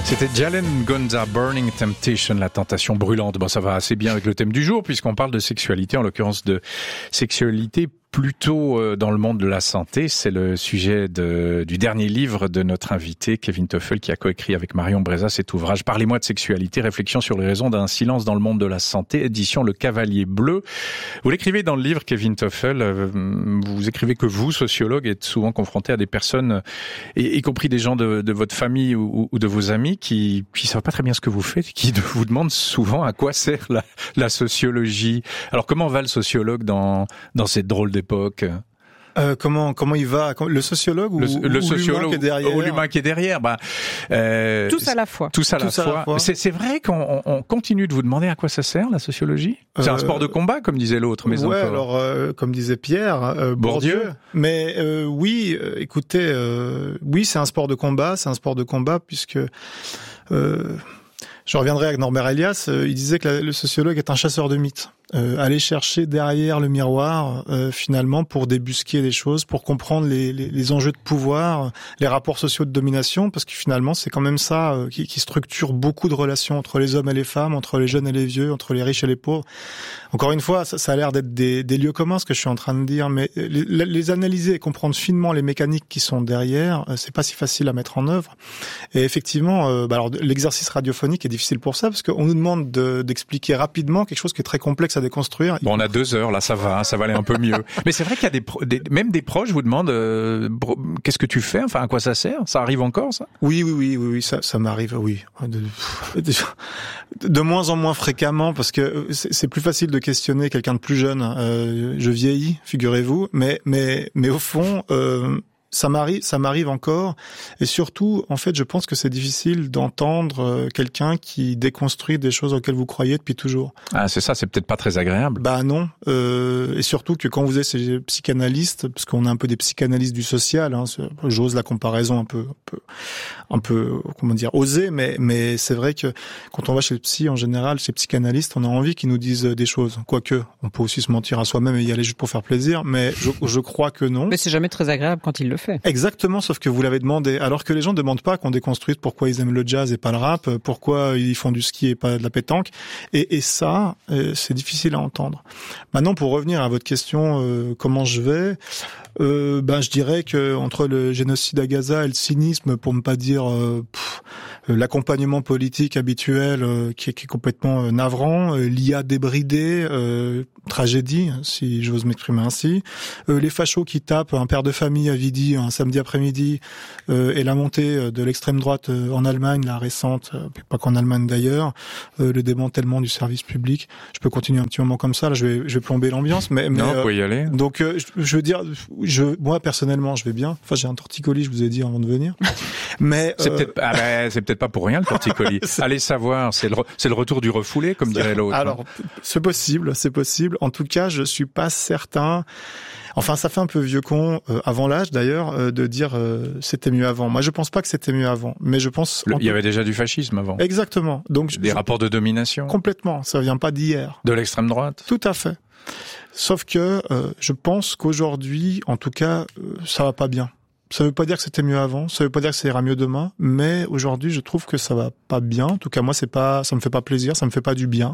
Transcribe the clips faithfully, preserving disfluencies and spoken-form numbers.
C'était Jalen Gonza, Burning Temptation, la tentation brûlante. Bon, ça va assez bien avec le thème du jour puisqu'on parle de sexualité, en l'occurrence de sexualité plutôt dans le monde de la santé. C'est le sujet de, du dernier livre de notre invité, Kevin Toffel, qui a coécrit avec Marion Breza cet ouvrage. Parlez-moi de sexualité, réflexion sur les raisons d'un silence dans le monde de la santé, édition Le Cavalier Bleu. Vous l'écrivez dans le livre, Kevin Toffel, vous écrivez que vous, sociologue, êtes souvent confronté à des personnes, y, y compris des gens de, de votre famille ou, ou de vos amis, qui qui savent pas très bien ce que vous faites, qui vous demandent souvent à quoi sert la, la sociologie. Alors comment va le sociologue dans, dans cette drôle d'époque? Euh, comment comment il va le sociologue ou, le, le ou sociologue l'humain qui est derrière ou l'humain qui est derrière bah euh, tous à la fois tous à, tous la, à fois. la fois c'est c'est vrai qu'on on continue de vous demander à quoi ça sert la sociologie. C'est euh, un sport de combat comme disait l'autre, mais ouais encore. alors euh, comme disait Pierre euh, Bourdieu. Bourdieu mais euh, oui euh, écoutez euh, oui c'est un sport de combat c'est un sport de combat puisque euh, je reviendrai avec Norbert Elias, euh, il disait que la, le sociologue est un chasseur de mythes. Euh, aller chercher derrière le miroir, euh, finalement, pour débusquer des choses, pour comprendre les, les, les enjeux de pouvoir, les rapports sociaux de domination, parce que finalement, c'est quand même ça euh, qui, qui structure beaucoup de relations entre les hommes et les femmes, entre les jeunes et les vieux, entre les riches et les pauvres. Encore une fois, ça, ça a l'air d'être des, des lieux communs, ce que je suis en train de dire, mais les, les analyser et comprendre finement les mécaniques qui sont derrière, euh, c'est pas si facile à mettre en œuvre. Et effectivement, euh, bah alors l'exercice radiophonique est difficile pour ça, parce qu'on nous demande de, d'expliquer rapidement quelque chose qui est très complexe à déconstruire. Bon, on a deux heures, là, ça va, hein, ça va aller un peu mieux. Mais c'est vrai qu'il y a des, pro- des même des proches vous demandent euh, qu'est-ce que tu fais, enfin, à quoi ça sert? Ça arrive encore, ça? Oui, oui, oui, oui, oui, ça, ça m'arrive, oui. De, de, de moins en moins fréquemment, parce que c'est, c'est plus facile de questionner quelqu'un de plus jeune. Euh, je vieillis, figurez-vous, mais, mais, mais au fond. Euh, Ça m'arrive, ça m'arrive encore, et surtout, en fait, je pense que c'est difficile d'entendre quelqu'un qui déconstruit des choses auxquelles vous croyez depuis toujours. Ah, c'est ça, c'est peut-être pas très agréable. Bah non, euh, et surtout que quand vous êtes ces psychanalystes, parce qu'on a un peu des psychanalystes du social, hein, j'ose la comparaison un peu, un peu, un peu, comment dire, osée, mais mais c'est vrai que quand on va chez le psy, en général, chez les psychanalystes, on a envie qu'ils nous disent des choses. Quoique, on peut aussi se mentir à soi-même et y aller juste pour faire plaisir, mais je, je crois que non. Mais c'est jamais très agréable quand ils le fait. Exactement, sauf que vous l'avez demandé. Alors que les gens ne demandent pas qu'on déconstruise pourquoi ils aiment le jazz et pas le rap, pourquoi ils font du ski et pas de la pétanque. Et, et ça, c'est difficile à entendre. Maintenant, pour revenir à votre question, euh, comment je vais, euh, ben je dirais que entre le génocide à Gaza et le cynisme, pour ne pas dire euh, pff, l'accompagnement politique habituel euh, qui, est, qui est complètement euh, navrant, euh, l'I A débridée, euh, tragédie, si j'ose m'exprimer ainsi, euh, les fachos qui tapent un père de famille à Vidi un samedi après-midi, euh, et la montée de l'extrême droite euh, en Allemagne, la récente, euh, pas qu'en Allemagne d'ailleurs, euh, le démantèlement du service public. Je peux continuer un petit moment comme ça, là je vais, je vais plomber l'ambiance, mais, mais non, euh, vous pouvez y aller. Donc euh, je, je veux dire, je, moi personnellement, je vais bien. Enfin, j'ai un torticolis, je vous ai dit avant de venir. Mais c'est euh... peut-être, ah ben, c'est peut-être pas pour rien le torticolis. Allez savoir, c'est le, c'est le retour du refoulé, comme dirait l'autre. Alors, hein. c'est possible, c'est possible. En tout cas, je suis pas certain. Enfin, ça fait un peu vieux con, euh, avant l'âge d'ailleurs, euh, de dire euh, c'était mieux avant. Moi, je pense pas que c'était mieux avant, mais je pense. Le, il y avait déjà du fascisme avant. Exactement. Donc des je, rapports de domination. Complètement. Ça vient pas d'hier. De l'extrême droite. Tout à fait. Sauf que euh, je pense qu'aujourd'hui, en tout cas, euh, ça va pas bien. Ça veut pas dire que c'était mieux avant, ça veut pas dire que ça ira mieux demain, mais aujourd'hui, je trouve que ça va pas bien. En tout cas, moi, c'est pas, ça me fait pas plaisir, ça me fait pas du bien.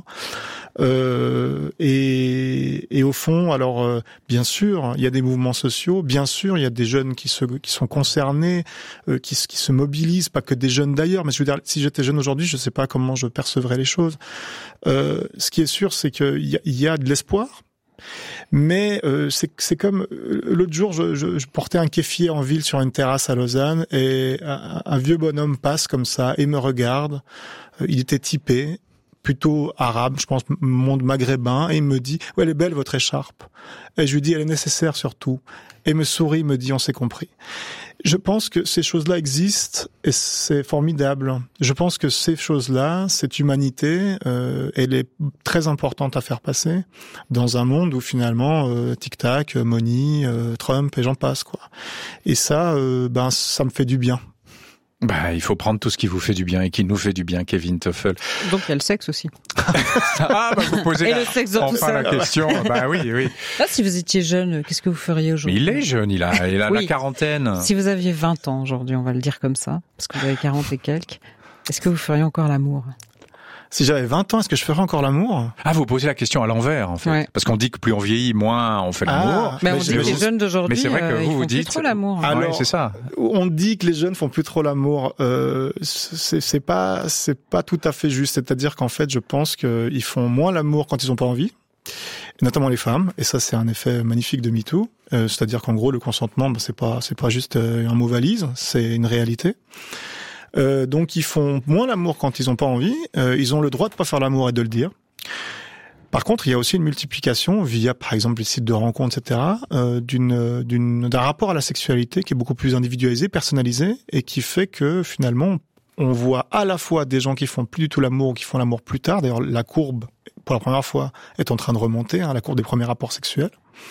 Euh, et, et au fond, alors, euh, bien sûr, il y a des mouvements sociaux, bien sûr, il y a des jeunes qui se, qui sont concernés, euh, qui, qui se mobilisent, pas que des jeunes d'ailleurs. Mais je veux dire, si j'étais jeune aujourd'hui, je sais pas comment je percevrais les choses. Euh, ce qui est sûr, c'est qu'il y a, il y a de l'espoir. Mais euh, c'est, c'est comme euh, l'autre jour, je, je, je portais un kéfier en ville sur une terrasse à Lausanne et un, un vieux bonhomme passe comme ça et me regarde. Euh, il était typé, plutôt arabe, je pense monde maghrébin, et il me dit « Ouais, elle est belle votre écharpe ». Et je lui dis « Elle est nécessaire surtout ». Et il me sourit, il me dit « On s'est compris ». Je pense que ces choses-là existent et c'est formidable. Je pense que ces choses-là, cette humanité, euh, elle est très importante à faire passer dans un monde où finalement euh, tic-tac, Moni, euh, Trump et j'en passe quoi. Et ça, euh, ben ça me fait du bien. Bah, il faut prendre tout ce qui vous fait du bien et qui nous fait du bien, Kevin Toffel. Donc il y a le sexe aussi. Ah, bah vous posez et la, le sexe dans enfin tout ça. la question. Bah oui, oui. Là, si vous étiez jeune, qu'est-ce que vous feriez aujourd'hui? Mais il est jeune, il a, il a oui. la quarantaine. Si vous aviez vingt ans aujourd'hui, on va le dire comme ça, parce que vous avez quarante et quelques, Est-ce que vous feriez encore l'amour ? Si j'avais vingt ans, est-ce que je ferais encore l'amour ? Ah, vous posez la question à l'envers, en fait. Ouais. Parce qu'on dit que plus on vieillit, moins on fait l'amour. Ah, mais on mais dit que les jeunes d'aujourd'hui, mais c'est vrai que euh, vous, ils font vous dites... plus trop l'amour. Alors, ouais, c'est ça. On dit que les jeunes font plus trop l'amour. Euh, c'est, c'est pas, c'est pas tout à fait juste. C'est-à-dire qu'en fait, je pense qu'ils font moins l'amour quand ils ont pas envie. Notamment les femmes, et ça c'est un effet magnifique de MeToo, euh, c'est-à-dire qu'en gros le consentement, bah, c'est pas c'est pas juste euh, un mot valise, c'est une réalité. Euh, donc ils font moins l'amour quand ils ont pas envie, euh, ils ont le droit de pas faire l'amour et de le dire. Par contre, il y a aussi une multiplication via par exemple les sites de rencontres, et cetera, euh, d'une d'une d'un rapport à la sexualité qui est beaucoup plus individualisé, personnalisé, et qui fait que finalement on voit à la fois des gens qui font plus du tout l'amour ou qui font l'amour plus tard. D'ailleurs, la courbe, pour la première fois, est en train de remonter, hein, la courbe des premiers rapports sexuels.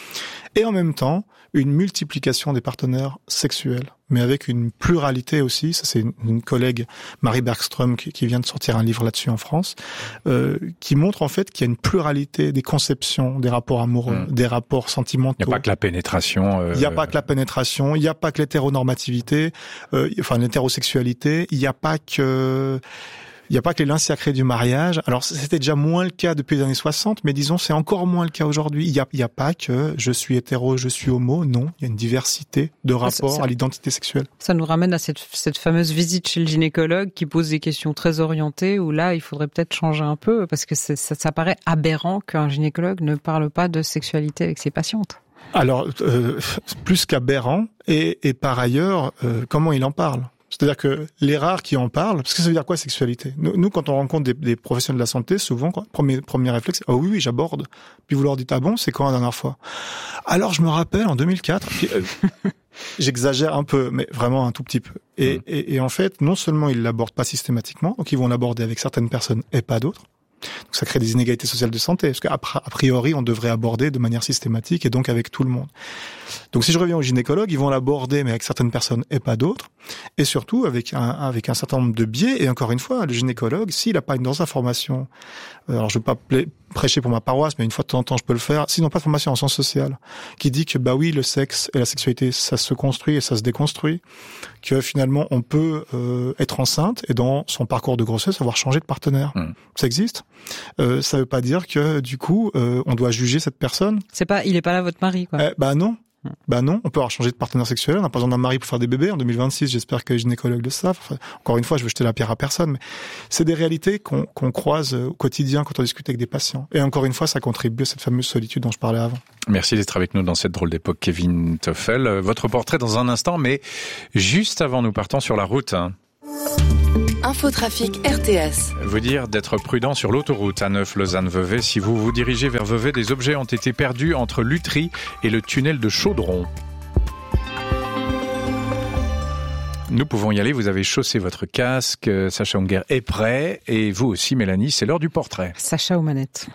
Et en même temps, une multiplication des partenaires sexuels, mais avec une pluralité aussi. Ça, c'est une, une collègue, Marie Bergström, qui, qui vient de sortir un livre là-dessus en France, euh, qui montre en fait qu'il y a une pluralité des conceptions, des rapports amoureux, mmh. des rapports sentimentaux. Il n'y a pas que la pénétration. Euh... Il n'y a pas que la pénétration. Il n'y a pas que l'hétéronormativité, euh, enfin l'hétérosexualité. Il n'y a pas que... Il n'y a pas que les liens sacrés du mariage. Alors, c'était déjà moins le cas depuis les années soixante, mais disons, c'est encore moins le cas aujourd'hui. Il n'y a, il y a pas que je suis hétéro, je suis homo. Non, il y a une diversité de rapports ça, ça, à l'identité sexuelle. Ça nous ramène à cette, cette fameuse visite chez le gynécologue qui pose des questions très orientées, où là, il faudrait peut-être changer un peu, parce que c'est, ça, ça paraît aberrant qu'un gynécologue ne parle pas de sexualité avec ses patientes. Alors, euh, plus qu'aberrant, et, et par ailleurs, euh, comment il en parle ? C'est-à-dire que les rares qui en parlent, parce que ça veut dire quoi sexualité ? Nous, nous, quand on rencontre des, des professionnels de la santé, souvent, quoi, premier, premier réflexe, oh oui, oui, j'aborde. Puis vous leur dites, ah bon, c'est quand la dernière fois ? Alors je me rappelle en deux mille quatre, puis, euh, j'exagère un peu, mais vraiment un tout petit peu. Et, mmh. et, et en fait, non seulement ils l'abordent pas systématiquement, donc ils vont l'aborder avec certaines personnes et pas d'autres. Donc ça crée des inégalités sociales de santé, parce qu'a priori, on devrait aborder de manière systématique et donc avec tout le monde. Donc si je reviens au gynécologue, ils vont l'aborder, mais avec certaines personnes et pas d'autres, et surtout avec un, avec un certain nombre de biais. Et encore une fois, le gynécologue, s'il n'a pas une dans sa formation, alors je ne veux pas prêcher pour ma paroisse, mais une fois de temps en temps, je peux le faire, s'il n'a pas de formation en sciences sociales, qui dit que bah oui, le sexe et la sexualité, ça se construit et ça se déconstruit, que finalement on peut euh, être enceinte et dans son parcours de grossesse avoir changé de partenaire. Mmh. Ça existe. Euh, ça veut pas dire que du coup euh, on doit juger cette personne. C'est pas, il est pas là votre mari, quoi. Eh, bah non. Bah non, on peut avoir changé de partenaire sexuel, on n'a pas besoin d'un mari pour faire des bébés. En deux mille vingt-six, j'espère que les gynécologues le savent. Enfin, encore une fois, je veux jeter la pierre à personne, mais c'est des réalités qu'on, qu'on croise au quotidien quand on discute avec des patients. Et encore une fois, ça contribue à cette fameuse solitude dont je parlais avant. Merci d'être avec nous dans cette drôle d'époque, Kevin Toffel. Votre portrait dans un instant, mais juste avant, nous partons sur la route. Infotrafic R T S. Vous dire d'être prudent sur l'autoroute A neuf Lausanne-Vevey. Si vous vous dirigez vers Vevey, des objets ont été perdus entre Lutry et le tunnel de Chaudron. Nous pouvons y aller, vous avez chaussé votre casque, Sacha Unger est prêt, et vous aussi Mélanie, c'est l'heure du portrait. Sacha aux manettes.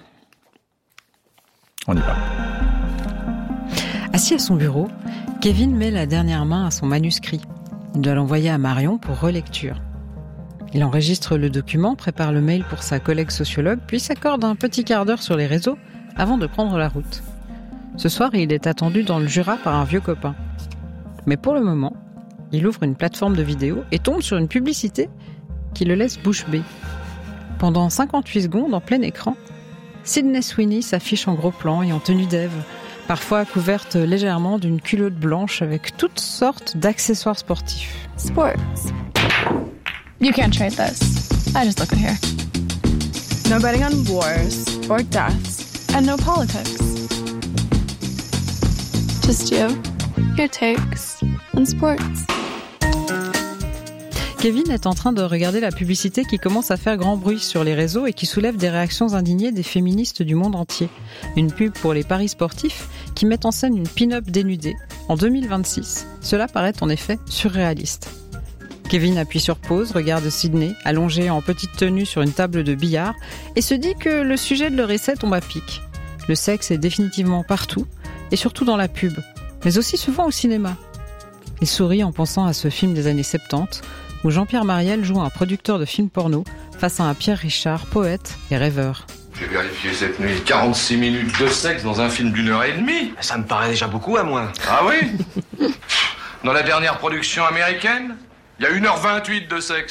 On y va. Assis à son bureau, Kevin met la dernière main à son manuscrit. Il doit l'envoyer à Marion pour relecture. Il enregistre le document, prépare le mail pour sa collègue sociologue, puis s'accorde un petit quart d'heure sur les réseaux avant de prendre la route. Ce soir, il est attendu dans le Jura par un vieux copain. Mais pour le moment, il ouvre une plateforme de vidéo et tombe sur une publicité qui le laisse bouche bée. Pendant cinquante-huit secondes, en plein écran, Sydney Sweeney s'affiche en gros plan et en tenue d'Ève, parfois couverte légèrement d'une culotte blanche avec toutes sortes d'accessoires sportifs. Sports. You can't trade this. I just look at here. No betting on wars or deaths, and no politics. Just you, your takes, and sports. Kevin est en train de regarder la publicité qui commence à faire grand bruit sur les réseaux et qui soulève des réactions indignées des féministes du monde entier. Une pub pour les paris sportifs qui met en scène une pin-up dénudée. En deux mille vingt-six, cela paraît en effet surréaliste. Kevin appuie sur pause, regarde Sydney, allongée en petite tenue sur une table de billard, et se dit que le sujet de leur essai tombe à pic. Le sexe est définitivement partout, et surtout dans la pub, mais aussi souvent au cinéma. Il sourit en pensant à ce film des années soixante-dix, où Jean-Pierre Mariel joue un producteur de films porno face à un Pierre Richard, poète et rêveur. J'ai vérifié cette nuit, quarante-six minutes de sexe dans un film d'une heure et demie. Ça me paraît déjà beaucoup à moi. Ah oui? Dans la dernière production américaine, il y a une heure vingt-huit de sexe.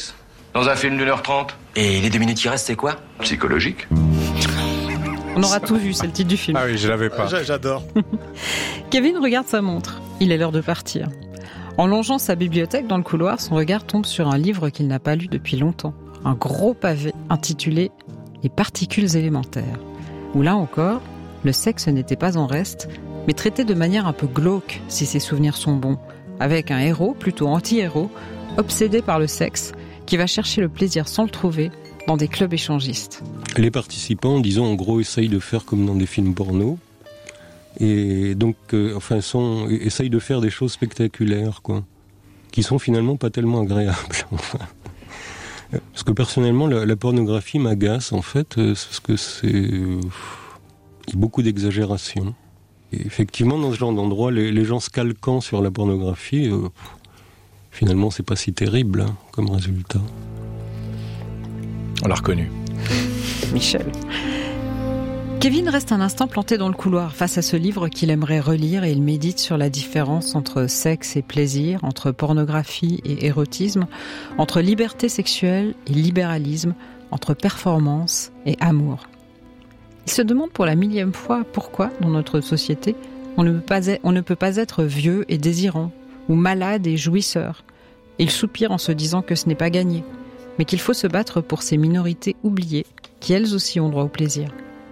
Dans un film d'une heure trente. Et les deux minutes qui restent, c'est quoi? Psychologique. On aura tout vu, c'est le titre du film. Ah oui, je l'avais pas. J'adore. Kevin regarde sa montre. Il est l'heure de partir. En longeant sa bibliothèque dans le couloir, son regard tombe sur un livre qu'il n'a pas lu depuis longtemps. Un gros pavé intitulé « Les particules élémentaires », où là encore, le sexe n'était pas en reste, mais traité de manière un peu glauque, si ses souvenirs sont bons, avec un héros, plutôt anti-héros, obsédé par le sexe, qui va chercher le plaisir sans le trouver dans des clubs échangistes. Les participants, disons, en gros, essayent de faire comme dans des films porno, et donc, euh, enfin, sont, essayent de faire des choses spectaculaires, quoi, qui sont finalement pas tellement agréables. Parce que personnellement, la, la pornographie m'agace, en fait, euh, parce que c'est euh, beaucoup d'exagération. Et effectivement, dans ce genre d'endroit, les, les gens se calquant sur la pornographie, euh, finalement, c'est pas si terrible hein, comme résultat. On l'a reconnu. Michel. Kevin reste un instant planté dans le couloir face à ce livre qu'il aimerait relire et il médite sur la différence entre sexe et plaisir, entre pornographie et érotisme, entre liberté sexuelle et libéralisme, entre performance et amour. Il se demande pour la millième fois pourquoi, dans notre société, on ne peut pas être, on ne peut pas être vieux et désirant, ou malade et jouisseur. Il soupire en se disant que ce n'est pas gagné, mais qu'il faut se battre pour ces minorités oubliées, qui elles aussi ont droit au plaisir.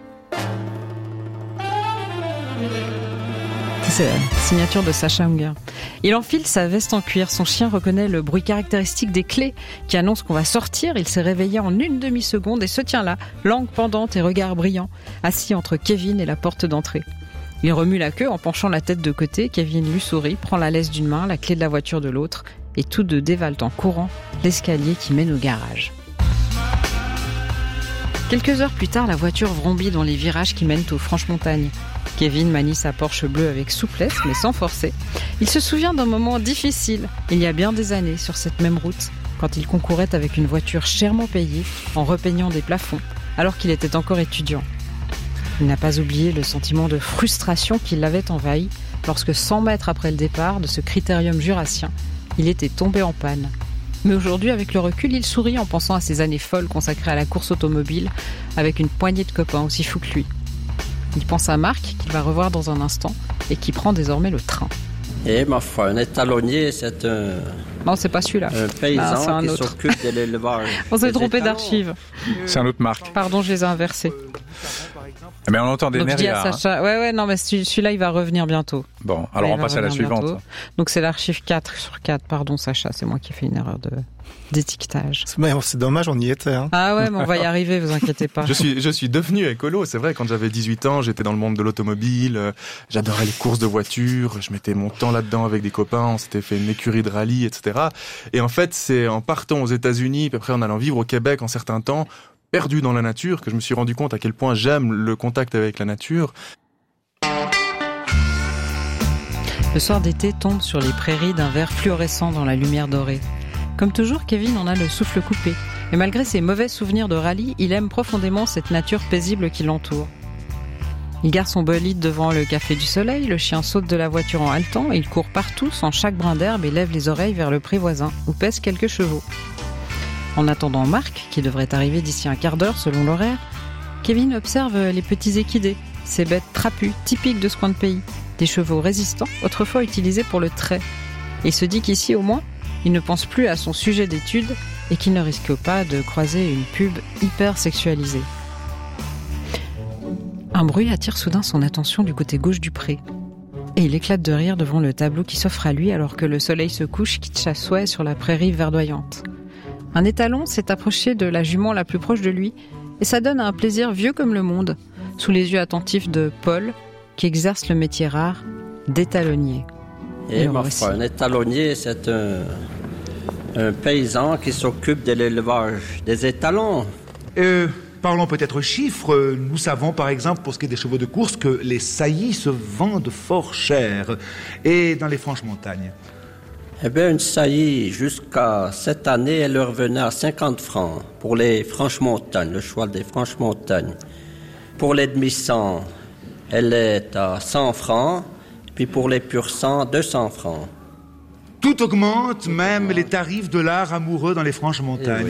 C'est la signature de Sacha Hunger. Il enfile sa veste en cuir. Son chien reconnaît le bruit caractéristique des clés qui annonce qu'on va sortir. Il s'est réveillé en une demi-seconde et se tient là, langue pendante et regard brillant, assis entre Kevin et la porte d'entrée. Il remue la queue en penchant la tête de côté. Kevin lui sourit, prend la laisse d'une main, la clé de la voiture de l'autre et tous deux dévalent en courant l'escalier qui mène au garage. Quelques heures plus tard, la voiture vrombit dans les virages qui mènent aux Franches-Montagnes. Kevin manie sa Porsche bleue avec souplesse, mais sans forcer. Il se souvient d'un moment difficile, il y a bien des années, sur cette même route, quand il concourait avec une voiture chèrement payée, en repeignant des plafonds, alors qu'il était encore étudiant. Il n'a pas oublié le sentiment de frustration qui l'avait envahi, lorsque cent mètres après le départ de ce critérium jurassien, il était tombé en panne. Mais aujourd'hui, avec le recul, il sourit en pensant à ces années folles consacrées à la course automobile, avec une poignée de copains aussi fous que lui. Il pense à Marc, qu'il va revoir dans un instant, et qui prend désormais le train. Eh, ma foi, un étalonnier, c'est un... Non, c'est pas celui-là. Un paysan ah, c'est un qui autre. s'occupe de l'élevage. On s'est trompé d'archives. C'est un autre Marc. Pardon, je les ai inversés. Mais on entend des Donc, je dis à Neria, Sacha... hein. Ouais, ouais, non, mais celui-là, il va revenir bientôt. Bon, alors Là, on passe à la suivante. Bientôt. Donc, c'est l'archive quatre sur quatre. Pardon, Sacha, c'est moi qui ai fait une erreur de... d'étiquetage. C'est, c'est dommage, on y était. Hein. Ah ouais, mais on va y arriver, vous inquiétez pas. Je suis, je suis devenu écolo, c'est vrai, quand j'avais dix-huit ans, j'étais dans le monde de l'automobile, euh, j'adorais les courses de voitures, je mettais mon temps là-dedans avec des copains, on s'était fait une écurie de rallye, et cetera. Et en fait, c'est en partant aux États-Unis, puis après en allant vivre au Québec en certains temps, perdu dans la nature, que je me suis rendu compte à quel point j'aime le contact avec la nature. Le soir d'été tombe sur les prairies d'un vert fluorescent dans la lumière dorée. Comme toujours, Kevin en a le souffle coupé. Et malgré ses mauvais souvenirs de rallye, il aime profondément cette nature paisible qui l'entoure. Il gare son bolide devant le Café du Soleil, le chien saute de la voiture en haletant, et il court partout sans chaque brin d'herbe et lève les oreilles vers le pré voisin, où pèsent quelques chevaux. En attendant Marc, qui devrait arriver d'ici un quart d'heure selon l'horaire, Kevin observe les petits équidés, ces bêtes trapues, typiques de ce coin de pays, des chevaux résistants, autrefois utilisés pour le trait. Il se dit qu'ici, au moins, il ne pense plus à son sujet d'étude et qu'il ne risque pas de croiser une pub hyper sexualisée. Un bruit attire soudain son attention du côté gauche du pré. Et il éclate de rire devant le tableau qui s'offre à lui alors que le soleil se couche, kitsch à souhait sur la prairie verdoyante. Un étalon s'est approché de la jument la plus proche de lui et ça donne un plaisir vieux comme le monde, sous les yeux attentifs de Paul, qui exerce le métier rare d'étalonnier. Et ma foi, un étalonnier, c'est un, un paysan qui s'occupe de l'élevage des étalons. Euh, parlons peut-être chiffres. Nous savons par exemple, pour ce qui est des chevaux de course, que les saillies se vendent fort cher. Et dans les Franches-Montagnes? Eh bien, une saillie, jusqu'à cette année, elle revenait à cinquante francs pour les Franches-Montagnes, le cheval des Franches-Montagnes. Pour les demi-cents, elle est à cent francs, puis pour les pur sang, deux cents francs. tout augmente, même les tarifs de l'art amoureux dans les Franches-Montagnes.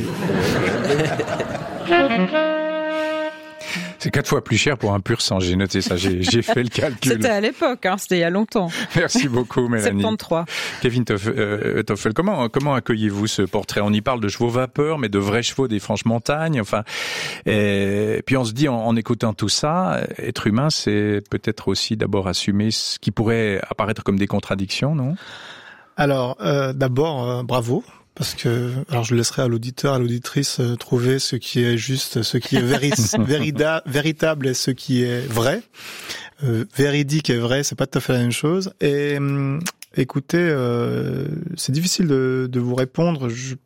C'est quatre fois plus cher pour un pur sang, j'ai noté ça, j'ai, j'ai fait le calcul. C'était à l'époque, hein, c'était il y a longtemps. Merci beaucoup Mélanie. soixante-treize. Kevin Toffel, euh, Toffel, comment, comment accueillez-vous ce portrait? On y parle de chevaux vapeur, mais de vrais chevaux des Franches-Montagnes. Enfin, et puis on se dit en, en écoutant tout ça, être humain, c'est peut-être aussi d'abord assumer ce qui pourrait apparaître comme des contradictions, non? Alors, euh, d'abord, euh, bravo. Parce que, alors je laisserai à l'auditeur, à l'auditrice euh, trouver ce qui est juste, ce qui est véri- vérida- véritable et ce qui est vrai. Euh, véridique et vrai, c'est pas tout à fait la même chose. Et hum, écoutez, euh, c'est difficile de, de vous répondre. Je...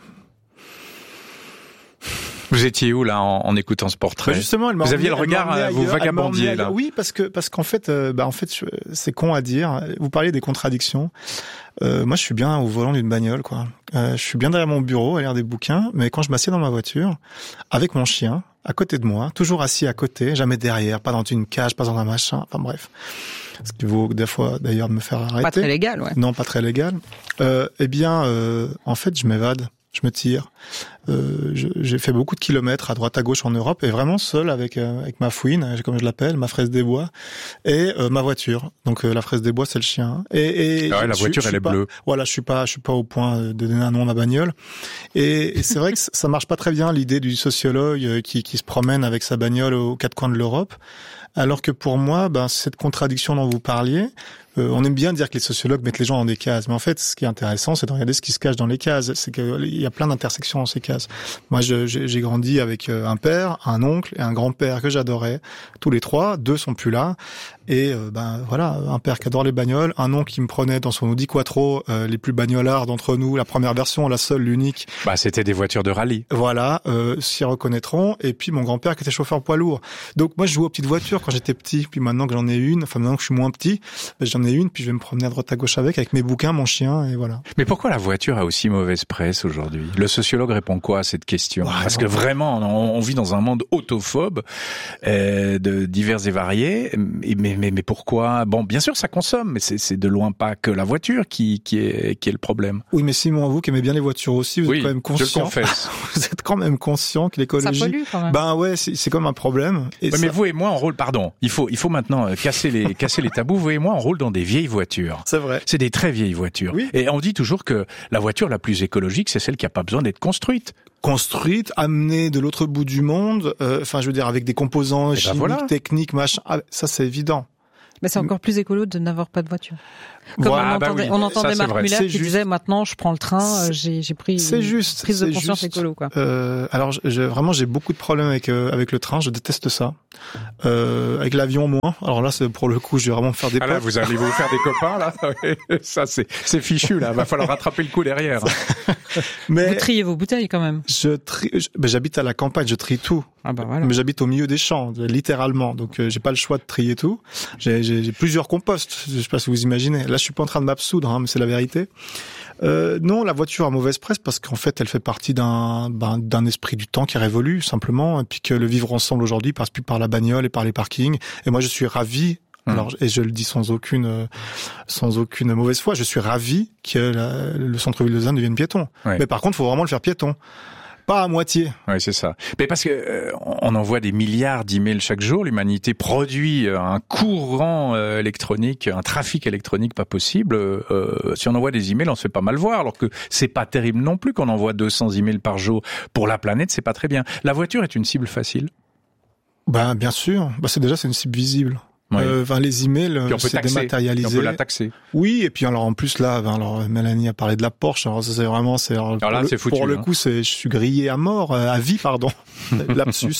Vous étiez où là en, en écoutant ce portrait? Bah justement, elle m'a vous emmené, aviez le regard, ailleurs, vous vagabondiez là. Oui, parce que parce qu'en fait, euh, bah en fait, je, c'est con à dire. Vous parliez des contradictions. Euh, moi, je suis bien au volant d'une bagnole, quoi. Euh, je suis bien derrière mon bureau à lire des bouquins, mais quand je m'assieds dans ma voiture, avec mon chien, à côté de moi, toujours assis à côté, jamais derrière, pas dans une cage, pas dans un machin, enfin bref. Ce qui vaut des fois d'ailleurs de me faire arrêter. Pas très légal, ouais. Non, pas très légal. Euh, eh bien, euh, en fait, je m'évade. Je me tire. Euh, je, j'ai fait beaucoup de kilomètres à droite à gauche en Europe et vraiment seul avec euh, avec ma fouine, comme je l'appelle, ma fraise des bois et euh, ma voiture. Donc euh, la fraise des bois, c'est le chien. Et, et ah ouais, la je, voiture, je elle est pas, bleue. Voilà, je suis pas, je suis pas au point de donner un nom à ma bagnole. Et, et c'est vrai que ça marche pas très bien l'idée du sociologue qui qui se promène avec sa bagnole aux quatre coins de l'Europe. Alors que pour moi, ben cette contradiction dont vous parliez. Euh, on aime bien dire que les sociologues mettent les gens dans des cases, mais en fait, ce qui est intéressant, c'est de regarder ce qui se cache dans les cases. C'est qu'il y a plein d'intersections dans ces cases. Moi, je, j'ai, j'ai grandi avec un père, un oncle et un grand-père que j'adorais. Tous les trois, deux sont plus là. Et euh, ben voilà, un père qui adore les bagnoles, un oncle qui me prenait dans son Audi Quattro, euh, les plus bagnolards d'entre nous, la première version, la seule, l'unique. Bah, c'était des voitures de rallye. Voilà, euh, s'y reconnaîtront. Et puis mon grand-père qui était chauffeur poids lourd. Donc moi, je jouais aux petites voitures quand j'étais petit. Puis maintenant que j'en ai une, enfin maintenant que je suis moins petit, ben, j'en ai une. Puis je vais me promener à droite à gauche avec, avec mes bouquins, mon chien, et voilà. Mais pourquoi la voiture a aussi mauvaise presse aujourd'hui? Le sociologue répond quoi à cette question? ouais, Parce non. que vraiment, on, on vit dans un monde autophobe, euh, de divers et variés. Mais, mais, mais pourquoi? Bon, bien sûr, ça consomme, mais c'est, c'est de loin pas que la voiture qui, qui est, qui est le problème. Oui, mais Simon, vous qui aimez bien les voitures aussi, vous oui, êtes quand même conscient. Je le confesse. Vous êtes quand même conscient que l'écologie. Ça pollue quand même. Ben ouais, c'est, c'est comme un problème. Et ouais, ça... Mais vous et moi, on roule, pardon. Il faut, il faut maintenant casser les, casser les tabous. Vous et moi, on roule dans des vieilles voitures. C'est vrai. C'est des très vieilles voitures. Oui. Et on dit toujours que la voiture la plus écologique, c'est celle qui a pas besoin d'être construite. Construite, amenée de l'autre bout du monde. Euh, enfin, je veux dire, avec des composants et chimiques, ben voilà. techniques, machin. Ah, ça, c'est évident. Mais c'est encore plus écolo de n'avoir pas de voiture. Comme voilà, on entendait, bah oui, on entendait ça, Marc Muller c'est qui juste. disait maintenant je prends le train, j'ai, j'ai pris c'est une juste, prise de c'est conscience juste. écolo, quoi. Euh, alors je, je, vraiment j'ai beaucoup de problèmes avec euh, avec le train, je déteste ça. Euh, avec l'avion moins. Alors là c'est pour le coup je vais vraiment me faire des. Ah là, vous allez vous faire des copains là. Ça c'est c'est fichu là. Va falloir rattraper le coup derrière. Mais vous triez vos bouteilles quand même. Je trie. Je, ben, j'habite à la campagne, je trie tout. Ah bah voilà. Mais j'habite au milieu des champs, littéralement. Donc euh, j'ai pas le choix de trier tout. J'ai, j'ai, j'ai plusieurs composts. Je sais pas si vous imaginez. Là je suis pas en train de m'absoudre, hein, mais c'est la vérité. Euh, non, la voiture a mauvaise presse parce qu'en fait, elle fait partie d'un, ben, d'un esprit du temps qui révolue simplement, et puis que le vivre ensemble aujourd'hui passe plus par la bagnole et par les parkings. Et moi, je suis ravi. Mmh. Alors, et je le dis sans aucune, sans aucune mauvaise foi, je suis ravi que la, le centre-ville de Lausanne devienne piéton. Ouais. Mais par contre, il faut vraiment le faire piéton. Pas à moitié. Oui, c'est ça. Mais parce que euh, on envoie des milliards d'emails chaque jour, l'humanité produit un courant euh, électronique, un trafic électronique pas possible. Euh, si on envoie des emails, on se fait pas mal voir, alors que c'est pas terrible non plus qu'on envoie deux cents emails par jour pour la planète, c'est pas très bien. La voiture est une cible facile. Ben bien sûr. Ben, c'est déjà c'est une cible visible. Oui. Euh, enfin, les emails, c'est taxer, dématérialisé. On peut la taxer. Oui, et puis alors en plus là, ben, alors Mélanie a parlé de la Porsche. Alors ça c'est vraiment, c'est. Alors, alors là, le, c'est foutu. Pour le hein. coup, c'est, je suis grillé à mort, à vie, pardon. Lapsus.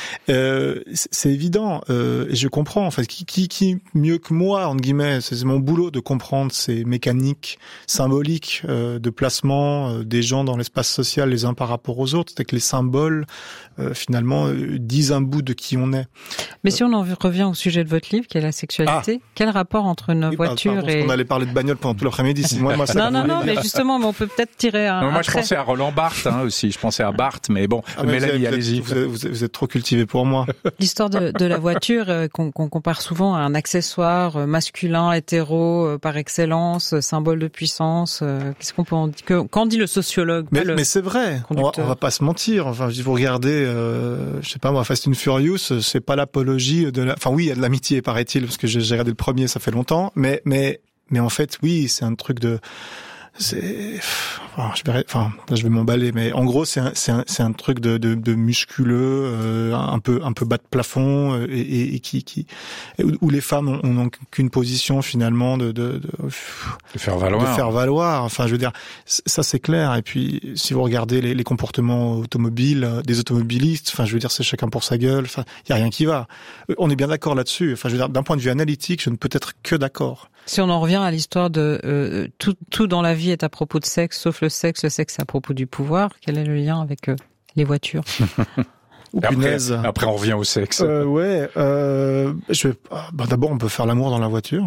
euh, c'est évident. Euh, et je comprends. En fait, qui, qui, qui mieux que moi, entre guillemets, c'est mon boulot de comprendre ces mécaniques symboliques euh, de placement euh, des gens dans l'espace social les uns par rapport aux autres. C'est que les symboles, euh, finalement, euh, disent un bout de qui on est. Mais si on en revient au sujet de votre votre livre, qui est la sexualité. Ah. Quel rapport entre une oui, voiture pardon, et... On allait parler de bagnole pendant tout l'après-midi. Si moi, moi, ça non, non, non, mais justement, mais on peut peut-être tirer un. Non, moi, un je trait. pensais à Roland Barthes hein, aussi. Je pensais à Barthes, mais bon, ah, mais Mélanie, vous êtes, allez-y. Vous êtes, vous, êtes, vous êtes trop cultivé pour moi. L'histoire de, de la voiture euh, qu'on, qu'on compare souvent à un accessoire euh, masculin, hétéro, euh, par excellence, euh, symbole de puissance. Euh, qu'est-ce qu'on peut en dire que, Qu'en dit le sociologue Mais, le mais c'est vrai. On va, on va pas se mentir. Enfin, si vous regardez, euh, je sais pas moi, Fast and Furious, c'est pas l'apologie de la. Enfin, oui, il y a de l'amitié, paraît-il, parce que j'ai, j'ai regardé le premier, ça fait longtemps. Mais, mais, mais en fait, oui, c'est un truc de. C'est, enfin, je vais, enfin, là, je vais m'emballer, mais en gros, c'est un, c'est un, c'est un truc de, de, de musculeux, euh, un peu, un peu bas de plafond, et, et, et qui, qui, et où, où les femmes ont, ont qu'une position finalement de, de, de, de faire valoir. De faire valoir. Enfin, je veux dire, ça c'est clair. Et puis, si vous regardez les, les comportements automobiles des automobilistes, enfin, je veux dire, c'est chacun pour sa gueule. Enfin, il y a rien qui va. On est bien d'accord là-dessus. Enfin, je veux dire, d'un point de vue analytique, je ne peux être que d'accord. Si on en revient à l'histoire de euh, tout, tout dans la vie est à propos de sexe, sauf le sexe, le sexe est à propos du pouvoir. Quel est le lien avec euh, les voitures? Ou punaise. Après, après, on revient au sexe. Euh, ouais. Euh, je vais. Bah, d'abord, on peut faire l'amour dans la voiture.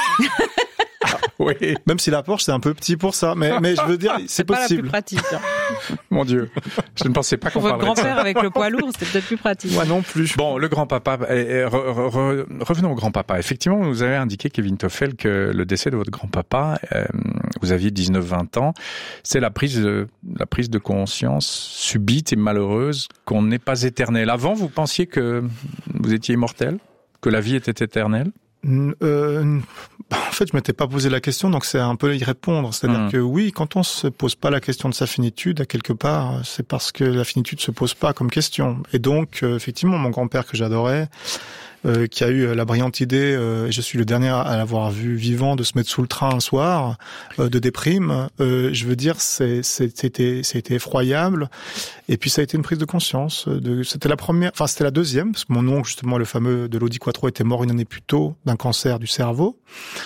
Oui. Même si la Porsche c'est un peu petit pour ça, mais mais je veux dire, c'est, c'est possible. Pas la plus pratique. Hein. Mon Dieu, je ne pensais pas qu'on pour parlerait votre de ça. grand-père avec le poids lourd, c'était peut-être plus pratique. Moi non plus. Bon, le grand-papa. Eh, re, re, re, revenons au grand-papa. Effectivement, vous avez indiqué, Kevin Toffel, que le décès de votre grand-papa, euh, vous aviez dix-neuf vingt ans, c'est la prise de, la prise de conscience subite et malheureuse qu'on n'est pas éternel. Avant, vous pensiez que vous étiez immortel, que la vie était éternelle? Euh, en fait, je m'étais pas posé la question, donc c'est un peu y répondre. C'est-à-dire mmh. que oui, quand on se pose pas la question de sa finitude, à quelque part, c'est parce que la finitude se pose pas comme question. Et donc, euh, effectivement, mon grand-père que j'adorais, euh, qui a eu la brillante idée, euh, et je suis le dernier à l'avoir vu vivant, de se mettre sous le train un soir, euh, de déprime. Euh, je veux dire, c'est, c'était, c'était effroyable. Et puis ça a été une prise de conscience. De, c'était la première, enfin c'était la deuxième, parce que mon oncle, justement, le fameux de Lodi Quattro, était mort une année plus tôt d'un cancer du cerveau.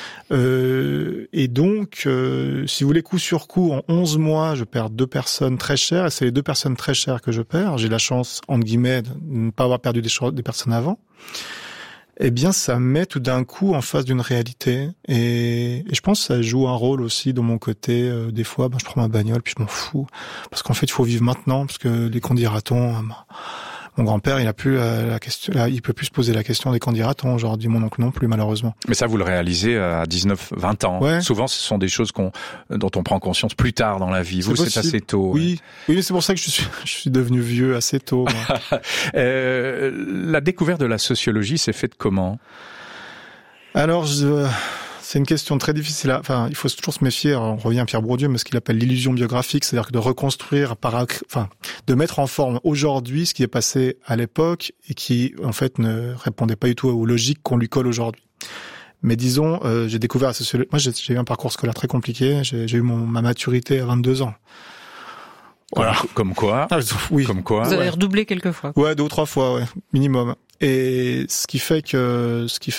Euh, et donc, euh, si vous voulez, coup sur coup, en onze mois, je perds deux personnes très chères, et c'est les deux personnes très chères que je perds. J'ai la chance, entre guillemets, de ne pas avoir perdu des, cho- des personnes avant. Eh bien, ça met tout d'un coup en face d'une réalité. Et, et je pense que ça joue un rôle aussi dans mon côté. Euh, des fois, ben, je prends ma bagnole, puis je m'en fous. Parce qu'en fait, il faut vivre maintenant, parce que les candidatons... Euh, mon grand-père, il a plus euh, la question, là, il peut plus se poser la question des candidatons aujourd'hui. Mon oncle non plus, malheureusement. Mais ça, vous le réalisez à dix-neuf vingt ans. Ouais. Souvent, ce sont des choses qu'on, dont on prend conscience plus tard dans la vie. C'est vous, possible. C'est assez tôt. Oui, ouais. oui, mais c'est pour ça que je suis, je suis devenu vieux assez tôt. euh, la découverte de la sociologie s'est faite comment? Alors, je... c'est une question très difficile à, enfin, il faut toujours se méfier. On revient à Pierre Bourdieu, mais ce qu'il appelle l'illusion biographique, c'est-à-dire que de reconstruire par, enfin, de mettre en forme aujourd'hui ce qui est passé à l'époque et qui, en fait, ne répondait pas du tout aux logiques qu'on lui colle aujourd'hui. Mais disons, euh, j'ai découvert la sociologie. Moi, j'ai, j'ai eu un parcours scolaire très compliqué. J'ai, j'ai eu mon, ma maturité à vingt-deux ans. Voilà. Comme, comme quoi? Ah, oui. Vous Comme quoi? avez ouais. redoublé quelques fois. Ouais, deux ou trois fois, ouais, minimum. Et ce qui fait que, ce qui fait